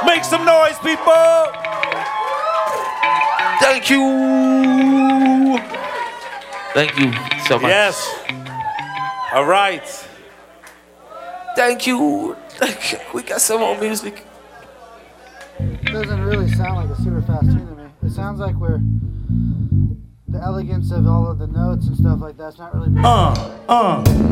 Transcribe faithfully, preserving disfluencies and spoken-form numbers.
Make some noise, people. Thank you. Thank you so much. Yes. All right. Thank you. Thank you. We got some more music. It doesn't really sound like a super fast tune to me. It sounds like we're the elegance of all of the notes and stuff like that's not really. Uh, uh.